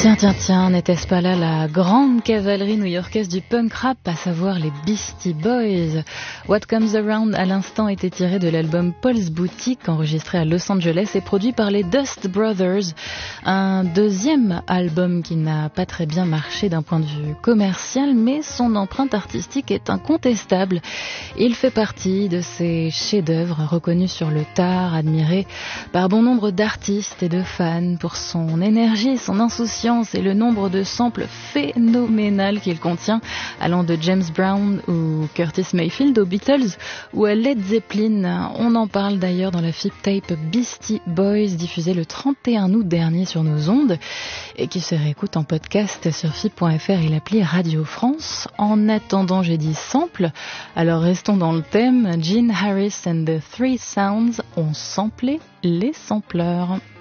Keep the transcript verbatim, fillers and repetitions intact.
Tiens, tiens, tiens, n'était-ce pas là la grande cavalerie new-yorkaise du punk rap, à savoir les Beastie Boys? What Comes Around à l'instant était tiré de l'album Paul's Boutique, enregistré à Los Angeles et produit par les Dust Brothers. Un deuxième album qui n'a pas très bien marché d'un point de vue commercial, mais son empreinte artistique est incontestable. Il fait partie de ces chefs-d'œuvre reconnus sur le tard, admirés par bon nombre d'artistes et de fans pour son énergie, son insouciance et le nombre de samples phénoménal qu'il contient, allant de James Brown ou Curtis Mayfield aux Beatles ou à Led Zeppelin. On en parle d'ailleurs dans la flip tape Beastie Boys, diffusée le trente et un août dernier sur nos ondes et qui se réécoute en podcast sur F I P point F R et l'appli Radio France. En attendant, j'ai dit sample, alors restons dans le thème. Gene Harris and the Three Sounds ont samplé les sampleurs.